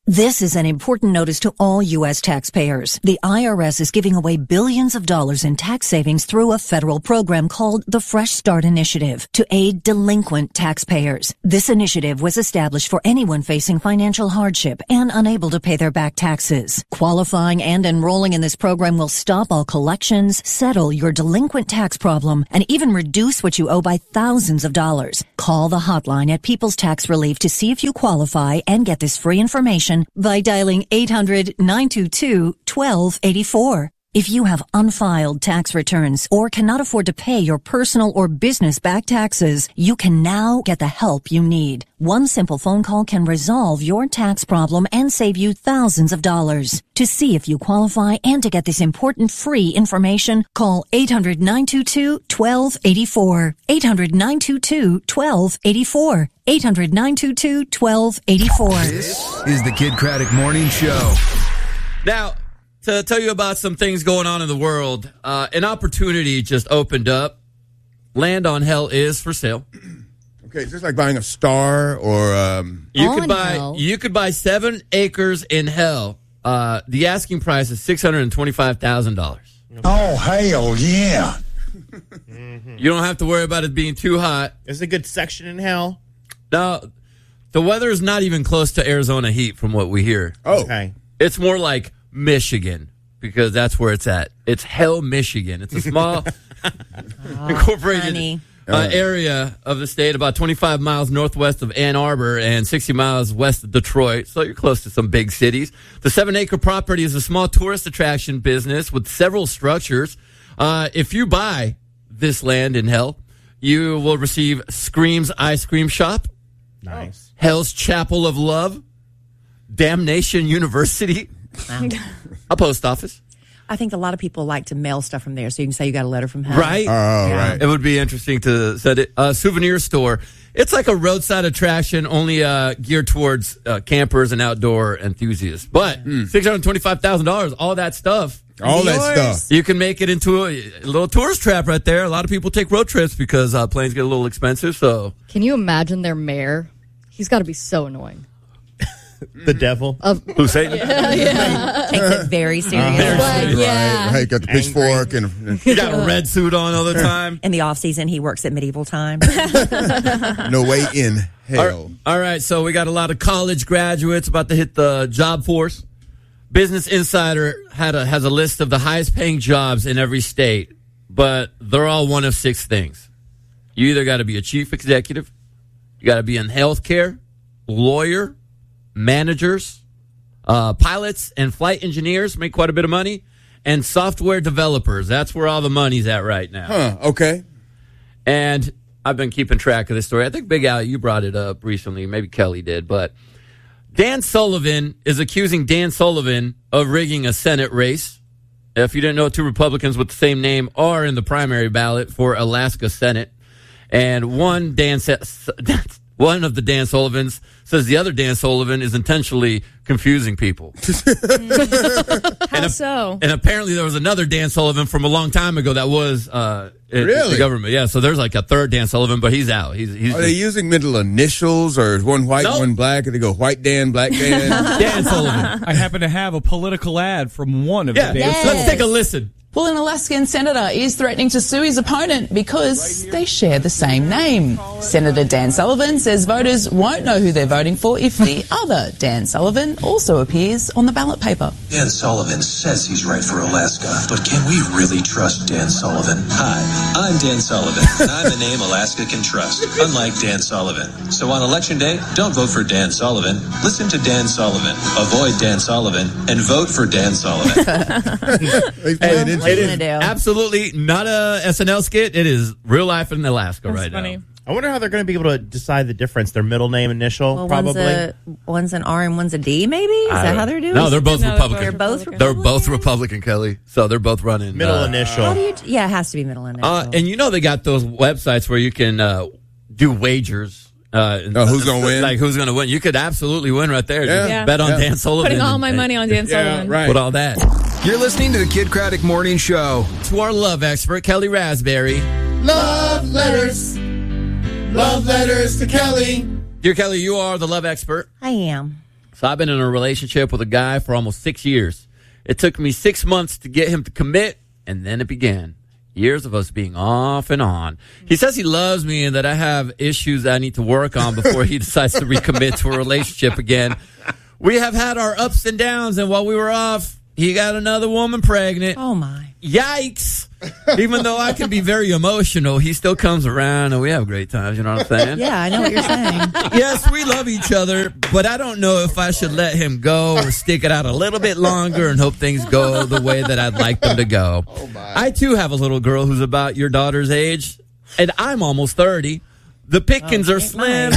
This is an important notice to all U.S. taxpayers. The IRS is giving away billions of dollars in tax savings through a federal program called the Fresh Start Initiative to aid delinquent taxpayers. This initiative was established for anyone facing financial hardship and unable to pay their back taxes. Qualifying and enrolling in this program will stop all collections, settle your delinquent tax problem, and even reduce what you owe by thousands of dollars. Call the hotline at People's Tax Relief to see if you qualify and get this free information by dialing 800-922-1284. If you have unfiled tax returns or cannot afford to pay your personal or business back taxes, you can now get the help you need. One simple phone call can resolve your tax problem and save you thousands of dollars. To see if you qualify and to get this important free information, call 800-922-1284. 800-922-1284. 800-922-1284. This is the Kid Craddock Morning Show. Now, to tell you about some things going on in the world, an opportunity just opened up. Land on Hell is for sale. Okay, is this like buying a star or you could buy 7 acres in Hell. The asking price is $625,000. Oh, hell yeah. You don't have to worry about it being too hot. There's a good section in Hell. No, the weather is not even close to Arizona heat from what we hear. Oh. Okay. It's more like Michigan, because that's where it's at. It's Hell, Michigan. It's a small incorporated area of the state, about 25 miles northwest of Ann Arbor and 60 miles west of Detroit, so you're close to some big cities. The 7-acre property is a small tourist attraction business with several structures. If you buy this land in Hell, you will receive Scream's Ice Cream Shop, Nice. Hell's Chapel of Love, Damnation University, a post office. I think a lot of people like to mail stuff from there, so you can say you got a letter from hell. Right? right. It would be interesting to set it. A souvenir store. It's like a roadside attraction, only geared towards campers and outdoor enthusiasts. But $625,000, all that stuff. All that stuff. You can make it into a little tourist trap right there. A lot of people take road trips because planes get a little expensive. So, can you imagine their mayor? He's got to be so annoying. The devil. Who's Satan? Yeah. Takes it very seriously. Right. Hey, got the pitchfork and He got a red suit on all the time. In the off season, he works at medieval times. no way in hell. All right, so we got a lot of college graduates about to hit the job force. Business Insider has a list of the highest paying jobs in every state, but they're all one of 6 things. You either got to be a chief executive, you got to be in healthcare, lawyer, managers, pilots and flight engineers make quite a bit of money, and software developers. That's where all the money's at right now. Huh, okay. And I've been keeping track of this story. I think, Big Al, you brought it up recently. Maybe Kelly did. But Dan Sullivan is accusing Dan Sullivan of rigging a Senate race. If you didn't know, 2 Republicans with the same name are in the primary ballot for Alaska Senate. And one of the Dan Sullivans says the other Dan Sullivan is intentionally confusing people. How so? And apparently there was another Dan Sullivan from a long time ago that was in the government. Yeah, so there's like a third Dan Sullivan, but he's out. He's Are they using middle initials, or is one white, one black, and they go white Dan, black Dan? Dan Sullivan. I happen to have a political ad from one of the Dan Sullivans. Let's take a listen. Well, an Alaskan senator is threatening to sue his opponent because they share the same name. Senator Dan Sullivan says voters won't know who they're voting for if the other Dan Sullivan also appears on the ballot paper. Dan Sullivan says he's right for Alaska, but can we really trust Dan Sullivan? Hi, I'm Dan Sullivan, and I'm a name Alaska can trust, unlike Dan Sullivan. So on Election Day, don't vote for Dan Sullivan. Listen to Dan Sullivan, avoid Dan Sullivan, and vote for Dan Sullivan. It is absolutely not a SNL skit. It is real life in Alaska right now. I wonder how they're going to be able to decide the difference. Their middle name initial, probably. One's an R and one's a D, maybe? Is that how they're doing? No, they're both Republican. They're both Republican? They're both Republican, Kelly. So they're both running. Middle initial. How do you, yeah, it has to be middle initial. And you know they got those websites where you can do wagers. Who's going to win? Like, who's going to win? You could absolutely win right there. Yeah. Just bet on Dan Sullivan. Putting all my money on Dan Sullivan. Right. Put all that. You're listening to the Kid Craddock Morning Show. To our love expert, Kelly Raspberry. Love letters. Love letters to Kelly. Dear Kelly, you are the love expert. I am. So I've been in a relationship with a guy for almost 6 years. It took me 6 months to get him to commit, and then it began. Years of us being off and on. He says he loves me and that I have issues that I need to work on before he decides to recommit to a relationship again. We have had our ups and downs, and while we were off, he got another woman pregnant. Oh, my. Yikes. Even though I can be very emotional, he still comes around, and we have great times, you know what I'm saying? Yeah, I know what you're saying. Yes, we love each other, but I don't know if I should let him go or stick it out a little bit longer and hope things go the way that I'd like them to go. Oh my. I, too, have a little girl who's about your daughter's age, and I'm almost 30. The pickings are slim.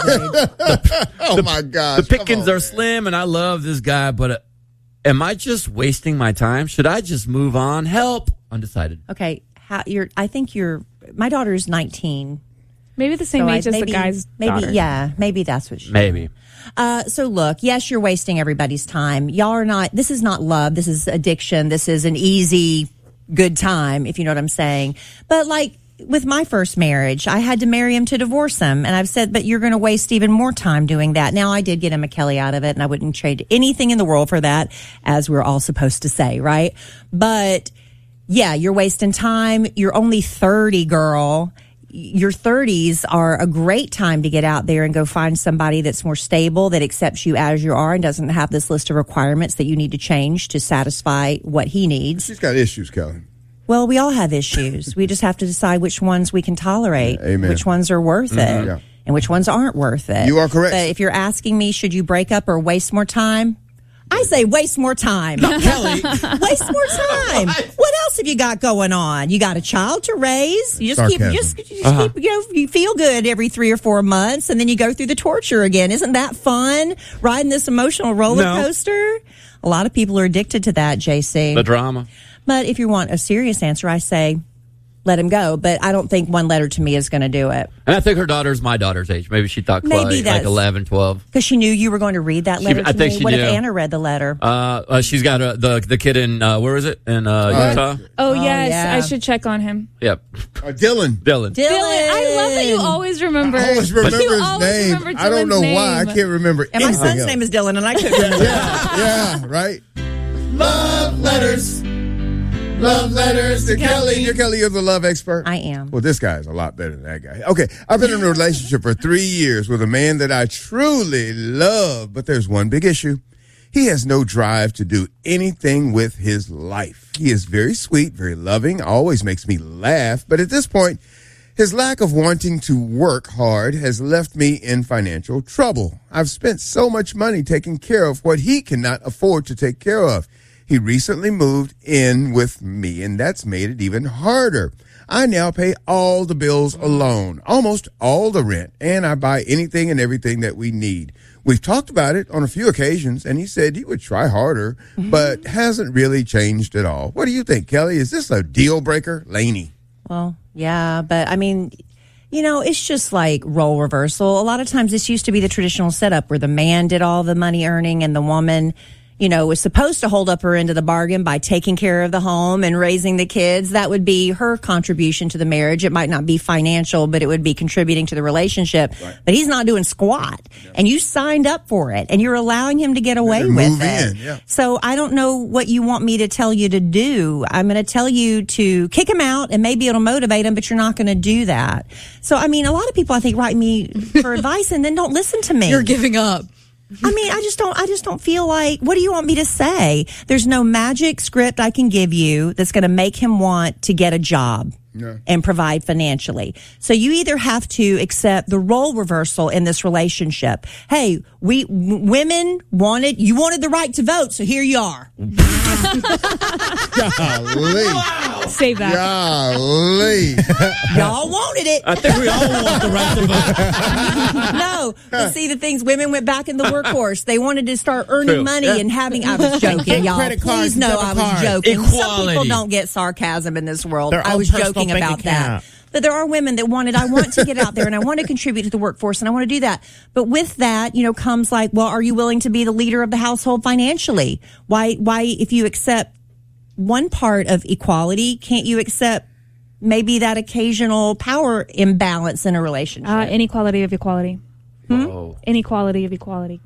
Oh, my gosh. The pickings are slim, and I love this guy, but am I just wasting my time? Should I just move on? Help. Undecided. Okay. I think my daughter's 19. Maybe the same age as the guy's daughter. Yeah, maybe that's what she Maybe. So look, yes, you're wasting everybody's time. Y'all are not, this is not love. This is addiction. This is an easy, good time, if you know what I'm saying. But like, with my first marriage, I had to marry him to divorce him. And I've said, but you're going to waste even more time doing that. Now, I did get him a Kelly out of it, and I wouldn't trade anything in the world for that, as we're all supposed to say, right? But yeah, you're wasting time. You're only 30, girl. Your 30s are a great time to get out there and go find somebody that's more stable, that accepts you as you are and doesn't have this list of requirements that you need to change to satisfy what he needs. She's got issues, Kelly. Well, we all have issues. We just have to decide which ones we can tolerate, which ones are worth it, and which ones aren't worth it. You are correct. But if you're asking me, should you break up or waste more time? I say waste more time. Kelly. Waste more time. What else have you got going on? You got a child to raise. You just keep, you feel good every 3 or 4 months, and then you go through the torture again. Isn't that fun? Riding this emotional roller coaster? A lot of people are addicted to that, JC. The drama. But if you want a serious answer, I say let him go. But I don't think one letter to me is going to do it. And I think her daughter's my daughter's age. Maybe she thought like 11, 12. Because she knew you were going to read that letter to me. What if Anna read the letter? She's got the kid in, where is it? In Utah? Oh, yes. Yeah. I should check on him. Yep. Dylan. I love that you always remember. I always remember his name. I don't know why. I can't remember and my son's name is Dylan, and I couldn't remember. Yeah, right. Love letters. Love letters to Kelly. You're Kelly, you're the love expert. I am. Well, this guy is a lot better than that guy. Okay, I've been in a relationship for 3 years with a man that I truly love, but there's one big issue. He has no drive to do anything with his life. He is very sweet, very loving, always makes me laugh, but at this point, his lack of wanting to work hard has left me in financial trouble. I've spent so much money taking care of what he cannot afford to take care of. He recently moved in with me, and that's made it even harder. I now pay all the bills alone, almost all the rent, and I buy anything and everything that we need. We've talked about it on a few occasions, and he said he would try harder, but hasn't really changed at all. What do you think, Kelly? Is this a deal breaker? Lainey. Well, yeah, but I mean, you know, it's just like role reversal. A lot of times this used to be the traditional setup where the man did all the money earning and the woman, you know, was supposed to hold up her end of the bargain by taking care of the home and raising the kids. That would be her contribution to the marriage. It might not be financial, but it would be contributing to the relationship. Right. But he's not doing squat. Yeah. And you signed up for it, and you're allowing him to get away with it. Yeah. So I don't know what you want me to tell you to do. I'm going to tell you to kick him out, and maybe it'll motivate him, but you're not going to do that. So, I mean, a lot of people, I think, write me for advice and then don't listen to me. You're giving up. I mean, I just don't feel like, what do you want me to say? There's no magic script I can give you that's going to make him want to get a job and provide financially. So you either have to accept the role reversal in this relationship. Hey, women wanted the right to vote, so here you are. Golly. Wow. Save that. Golly. Y'all wanted it. I think we all want the right to vote. No. But see, the things, women went back in the workforce. They wanted to start earning money and having, I was joking, y'all. Please know I was joking. Equality. Some people don't get sarcasm in this world. Their I own was personal joking bank about account. that. But there are women that I want to get out there and I want to contribute to the workforce and I want to do that. But with that, you know, comes like, well, are you willing to be the leader of the household financially? Why, if you accept one part of equality, can't you accept maybe that occasional power imbalance in a relationship? Inequality of equality. Whoa. Inequality of equality.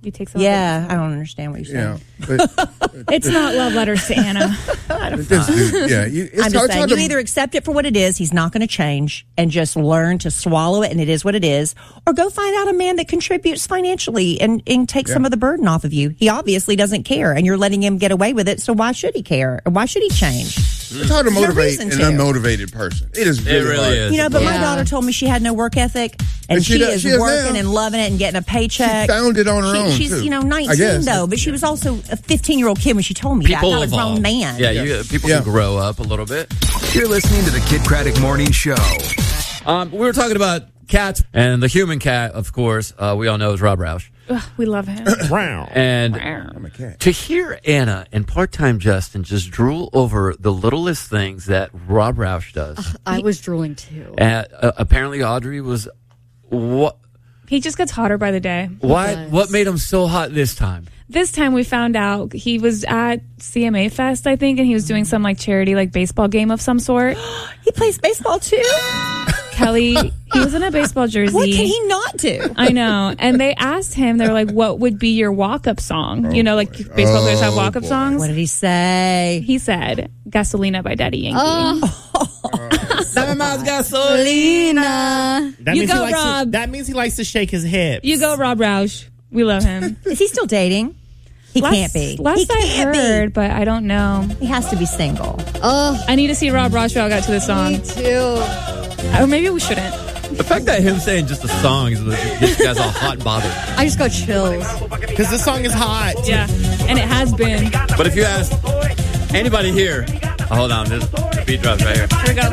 You take some. Yeah, I don't understand what you're saying. It's not love letters to Anna. I'm just saying, you either accept it for what it is, he's not going to change, and just learn to swallow it, and it is what it is, or go find out a man that contributes financially and take some of the burden off of you. He obviously doesn't care, and you're letting him get away with it, so why should he care? Or why should he change? It's hard to motivate an unmotivated person. It is really hard. Is. You know, but my daughter told me she had no work ethic, and she is working and loving it and getting a paycheck. She found it on her own, She's, too. 19, though, but she was also a 15-year-old kid when she told me People that, not evolve. a grown man. Yeah, people can grow up a little bit. You're listening to the Kid Craddock Morning Show. We were talking about cats, and the human cat, of course, we all know is Rob Roush. Ugh, we love him. And to hear Anna and part-time Justin just drool over the littlest things that Rob Roush does. I was drooling too. Apparently Audrey was... What? He just gets hotter by the day. Why? What made him so hot this time? This time we found out he was at CMA Fest, I think, and he was doing some charity baseball game of some sort. He plays baseball too? Kelly, he was in a baseball jersey. What can he not do? I know. And they asked him, they were like, what would be your walk-up song? Baseball players have walk-up songs. What did he say? He said, Gasolina by Daddy Yankee. Seven miles gasolina. You go, Rob. That means he likes to shake his hips. You go, Rob Roush. We love him. Is he still dating? He can't be. Last I heard, but I don't know. He has to be single. I need to see Rob Roush out to this song. Me too. Or maybe we shouldn't. The fact that him saying just a song is gets you guys all hot and bothered. I just got chills. Because this song is hot. Yeah, and it has been. But if you ask anybody here... hold on, this beat drops right here. Here we go.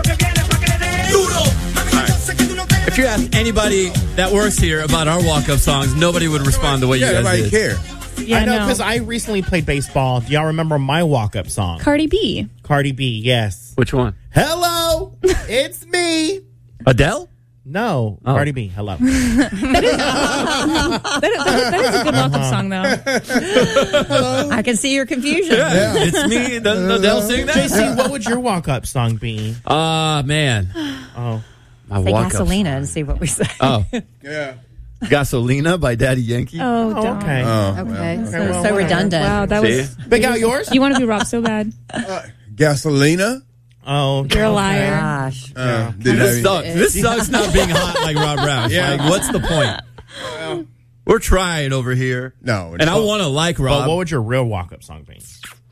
If you ask anybody that works here about our walk-up songs, nobody would respond the way you guys nobody did. care. Yeah, I know, because I recently played baseball. Do y'all remember my walk-up song? Cardi B. Cardi B, yes. Which one? Hello, it's me. Adele? No, Cardi B, hello. That is a good walk-up song, though. I can see your confusion. Yeah. It's me. Doesn't Adele sing that? JC, what would your walk-up song be? Man. Oh. My say walk-up Gasolina song. and see what we say. Oh. Yeah. Gasolina by Daddy Yankee. Oh, don't. Okay. Okay. So redundant. Wow, that was... Big out yours? You want to be Rob so bad. Gasolina? Oh. You're a liar. Gosh. This sucks. This sucks not being hot like Rob Roush. Yeah. Like, what's the point? We're trying over here. No. And I want to like Rob. But what would your real walk-up song be?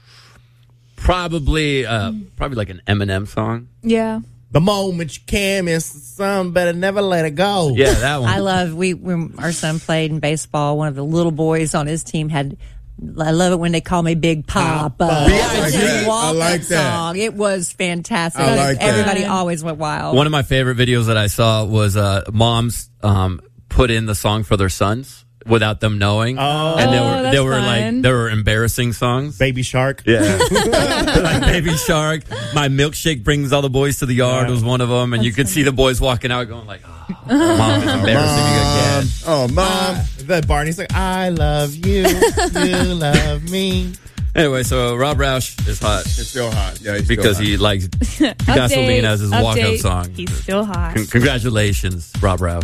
Probably like an Eminem song. Yeah. The moment you can miss the sun, better never let it go. Yeah, that one. I love, when our son played in baseball, one of the little boys on his team had, I love it when they call me Big Papa. B.I.G. I like that. Song. It was fantastic. I like that. Everybody always went wild. One of my favorite videos that I saw was moms put in the song for their sons without them knowing. Oh. And that's they were fun. like, they were embarrassing songs. Baby Shark. Yeah. Like Baby Shark. My milkshake brings all the boys to the yard was one of them. And you could see the boys walking out going like, oh, Mom is embarrassing me again. Oh, Mom. The Barney's like, I love you. You love me. Anyway, so Rob Roush is hot. It's still hot. Yeah, he's Because still hot. he likes Gasolina as his walk-up song. He's still hot. Congratulations, Rob Roush.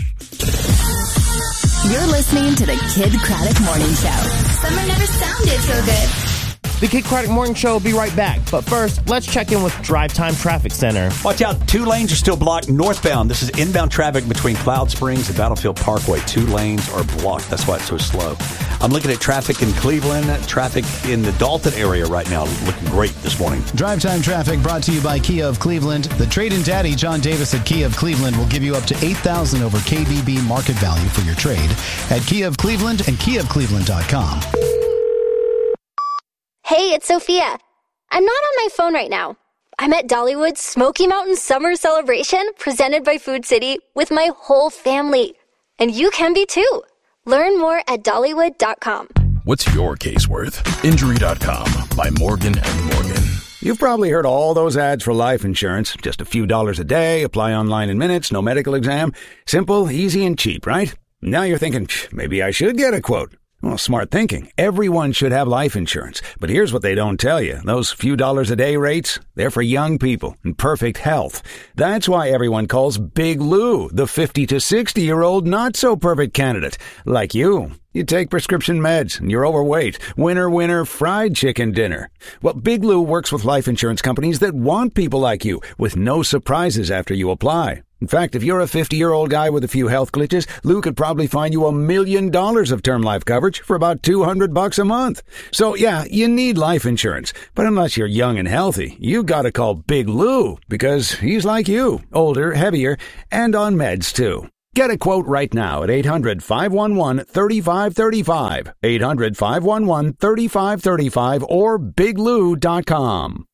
You're listening to the Kid Craddock Morning Show. Summer never sounded so good. The Kid Craddock Morning Show will be right back. But first, let's check in with Drive Time Traffic Center. Watch out. 2 lanes are still blocked northbound. This is inbound traffic between Cloud Springs and Battlefield Parkway. 2 lanes are blocked. That's why it's so slow. I'm looking at traffic in Cleveland, traffic in the Dalton area right now. Looking great this morning. Drive Time Traffic brought to you by Kia of Cleveland. The trade-in daddy, John Davis at Kia of Cleveland, will give you up to $8,000 over KBB market value for your trade at Kia of Cleveland and KiaofCleveland.com. Hey, it's Sophia. I'm not on my phone right now. I'm at Dollywood's Smoky Mountain Summer Celebration presented by Food City with my whole family. And you can be too. Learn more at Dollywood.com. What's your case worth? Injury.com by Morgan & Morgan. You've probably heard all those ads for life insurance. Just a few dollars a day, apply online in minutes, no medical exam. Simple, easy, and cheap, right? Now you're thinking, maybe I should get a quote. Well, smart thinking. Everyone should have life insurance. But here's what they don't tell you. Those few dollars a day rates, they're for young people in perfect health. That's why everyone calls Big Lou the 50 to 60-year-old not-so-perfect candidate. Like you. You take prescription meds and you're overweight. Winner, winner, fried chicken dinner. Well, Big Lou works with life insurance companies that want people like you with no surprises after you apply. In fact, if you're a 50-year-old guy with a few health glitches, Lou could probably find you $1 million of term life coverage for about $200 a month. So yeah, you need life insurance. But unless you're young and healthy, you gotta call Big Lou because he's like you, older, heavier, and on meds too. Get a quote right now at 800-511-3535, 800-511-3535, or biglou.com.